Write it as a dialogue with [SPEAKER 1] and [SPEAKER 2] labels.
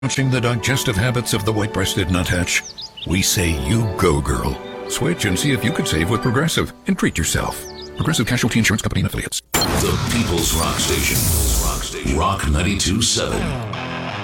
[SPEAKER 1] Watching the digestive habits of the white-breasted nuthatch, we say you go, girl. Switch and see if you could save with Progressive and treat yourself. Progressive Casualty Insurance Company and Affiliates.
[SPEAKER 2] The People's Rock Station. Rock 92.7.